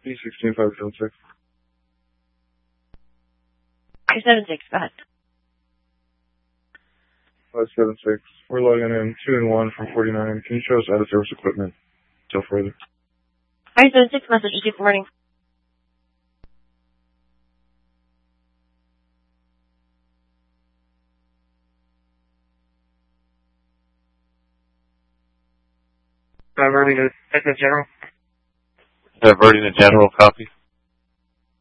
E16576. 576, go ahead. 576. We're logging in 2 and 1 from 49. Can you show us out of service equipment until further? 576, message, good morning. Diverting to Techno General. Diverting to General, copy.